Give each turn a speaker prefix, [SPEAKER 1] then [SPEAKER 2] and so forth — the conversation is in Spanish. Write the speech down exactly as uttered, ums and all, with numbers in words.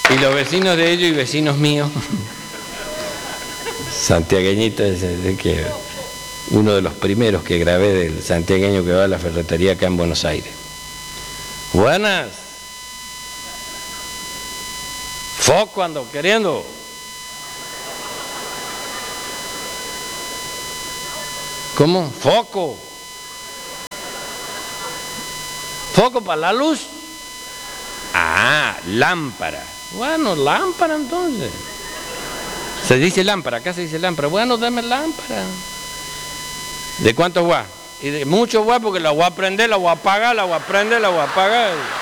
[SPEAKER 1] Y los vecinos de ellos y vecinos míos, santiagueñitos, de que uno de los primeros que grabé del santiagueño que va a la ferretería acá en Buenos Aires. Buenas. Foco ando queriendo. ¿Cómo? Foco. Foco para la luz. Ah, lámpara. Bueno, lámpara entonces. Se dice lámpara, acá se dice lámpara. Bueno, dame lámpara. ¿De cuántos watts? Y de muchos watts porque la voy a prender, la voy a apagar, la voy a prender, la voy a apagar.